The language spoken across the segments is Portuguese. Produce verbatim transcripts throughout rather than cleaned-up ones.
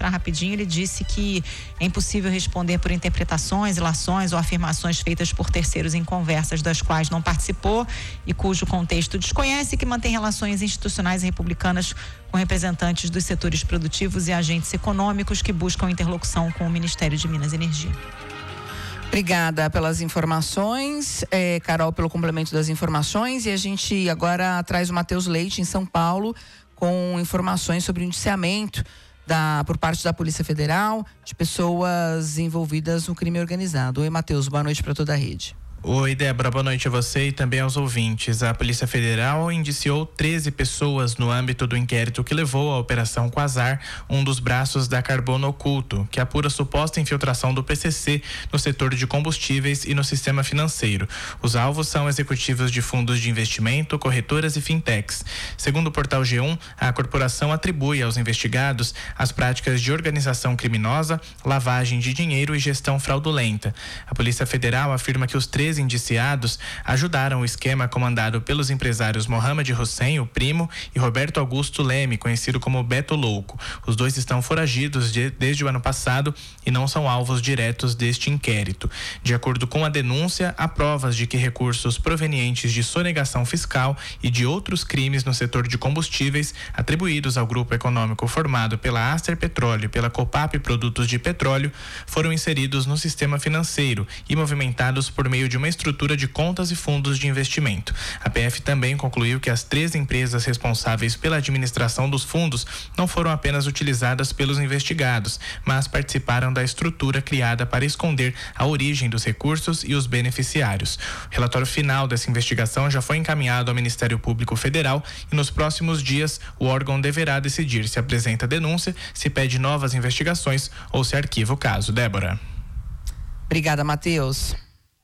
registrar rapidinho. Ele disse que é impossível responder por interpretações, ilações ou afirmações feitas por terceiros em conversas das quais não participou e cujo contexto desconhece, que mantém relações institucionais e republicanas com representantes dos setores produtivos e agentes econômicos que buscam interlocução com o Ministério de Minas e Energia. Obrigada pelas informações, é, Carol, pelo complemento das informações. E a gente agora traz o Matheus Leite, em São Paulo, com informações sobre o indiciamento da, por parte da Polícia Federal de pessoas envolvidas no crime organizado. Oi, Matheus, boa noite para toda a rede. Oi, Débora, boa noite a você e também aos ouvintes. A Polícia Federal indiciou treze pessoas no âmbito do inquérito que levou à Operação Quasar, um dos braços da Carbono Oculto, que apura a suposta infiltração do P C C no setor de combustíveis e no sistema financeiro. Os alvos são executivos de fundos de investimento, corretoras e fintechs. Segundo o portal G um, a corporação atribui aos investigados as práticas de organização criminosa, lavagem de dinheiro e gestão fraudulenta. A Polícia Federal afirma que os treze indiciados ajudaram o esquema comandado pelos empresários Mohamed Hussein, o primo, e Roberto Augusto Leme, conhecido como Beto Louco. Os dois estão foragidos de, desde o ano passado e não são alvos diretos deste inquérito. De acordo com a denúncia, há provas de que recursos provenientes de sonegação fiscal e de outros crimes no setor de combustíveis, atribuídos ao grupo econômico formado pela Aster Petróleo e pela Copap Produtos de Petróleo, foram inseridos no sistema financeiro e movimentados por meio de uma estrutura de contas e fundos de investimento. A P F também concluiu que as três empresas responsáveis pela administração dos fundos não foram apenas utilizadas pelos investigados, mas participaram da estrutura criada para esconder a origem dos recursos e os beneficiários. O relatório final dessa investigação já foi encaminhado ao Ministério Público Federal e nos próximos dias o órgão deverá decidir se apresenta denúncia, se pede novas investigações ou se arquiva o caso. Débora. Obrigada, Matheus.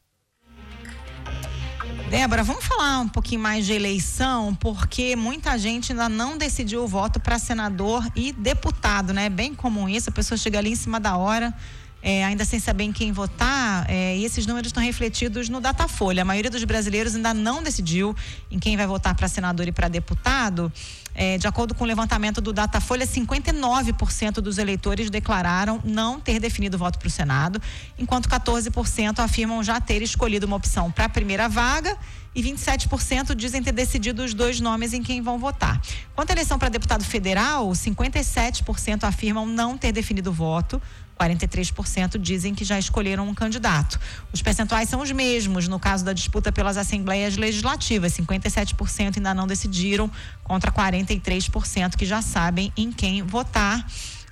Débora, vamos falar um pouquinho mais de eleição, porque muita gente ainda não decidiu o voto para senador e deputado, né? É bem comum isso, a pessoa chega ali em cima da hora, é, ainda sem saber em quem votar, é, e esses números estão refletidos no Datafolha. A maioria dos brasileiros ainda não decidiu em quem vai votar para senador e para deputado. É, de acordo com o levantamento do Datafolha, cinquenta e nove por cento dos eleitores declararam não ter definido o voto para o Senado, enquanto quatorze por cento afirmam já ter escolhido uma opção para a primeira vaga e vinte e sete por cento dizem ter decidido os dois nomes em quem vão votar. Quanto à eleição para deputado federal, cinquenta e sete por cento afirmam não ter definido o voto, quarenta e três por cento dizem que já escolheram um candidato. Os percentuais são os mesmos no caso da disputa pelas assembleias legislativas. cinquenta e sete por cento ainda não decidiram, contra quarenta e três por cento que já sabem em quem votar.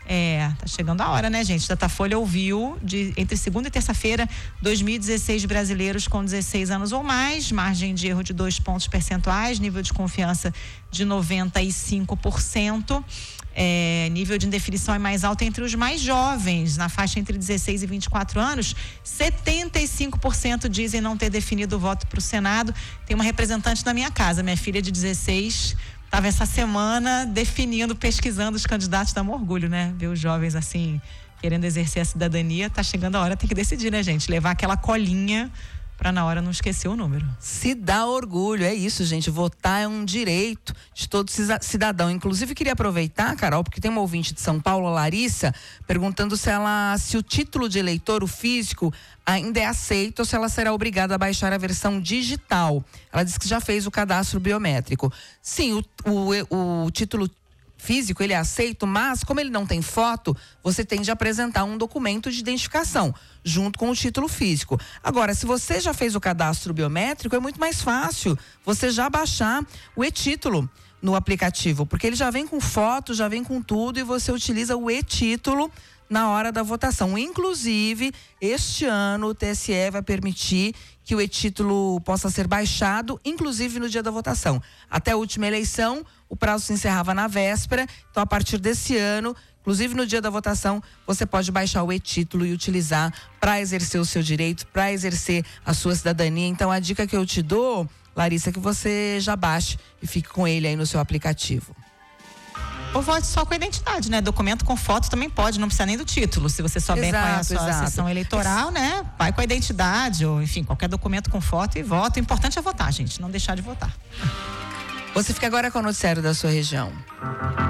É, tá chegando a hora, né, gente? Datafolha ouviu de, entre segunda e terça-feira, dois mil e dezesseis brasileiros com dezesseis anos ou mais, margem de erro de dois pontos percentuais, nível de confiança de noventa e cinco por cento. É, nível de indefinição é mais alto entre os mais jovens, na faixa entre dezesseis e vinte e quatro anos. setenta e cinco por cento dizem não ter definido o voto para o Senado. Tem uma representante na minha casa, minha filha de dezesseis, estava essa semana definindo, pesquisando os candidatos. Dá um orgulho, né? Ver os jovens assim, querendo exercer a cidadania. Tá chegando a hora, tem que decidir, né, gente? Levar aquela colinha para na hora não esquecer o número. Se dá orgulho, é isso, gente. Votar é um direito de todo cidadão. Inclusive, queria aproveitar, Carol, porque tem uma ouvinte de São Paulo, a Larissa, perguntando se ela, se o título de eleitor, o físico, ainda é aceito ou se ela será obrigada a baixar a versão digital. Ela disse que já fez o cadastro biométrico. Sim, o, o, o título físico, ele é aceito, mas como ele não tem foto, você tem de apresentar um documento de identificação junto com o título físico. Agora, se você já fez o cadastro biométrico, é muito mais fácil você já baixar o e-título no aplicativo, porque ele já vem com foto, já vem com tudo e você utiliza o e-título na hora da votação. Inclusive, este ano o T S E vai permitir que o e-título possa ser baixado, inclusive no dia da votação. Até a última eleição, o prazo se encerrava na véspera, então a partir desse ano, inclusive no dia da votação, você pode baixar o e-título e utilizar para exercer o seu direito, para exercer a sua cidadania. Então a dica que eu te dou, Larissa, é que você já baixe e fique com ele aí no seu aplicativo. Ou vote só com a identidade, né? Documento com foto também pode, não precisa nem do título. Se você souber qual é a sua exato. sessão eleitoral, né? Vai com a identidade, ou enfim, qualquer documento com foto e voto. O importante é votar, gente, não deixar de votar. Você fica agora com o noticiário da sua região.